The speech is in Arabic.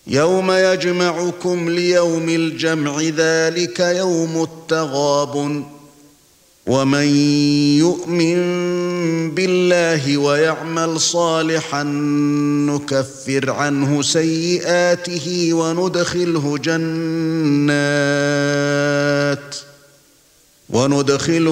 يَوْمَ يَجْمَعُكُمْ لِيَوْمِ الْجَمْعِ ذَلِكَ يَوْمُ التَّغَابُنِ وَمَن يُؤْمِن بِاللَّهِ وَيَعْمَلْ صَالِحًا نُكَفِّرْ عَنْهُ سَيِّئَاتِهِ وَندْخِلْهُ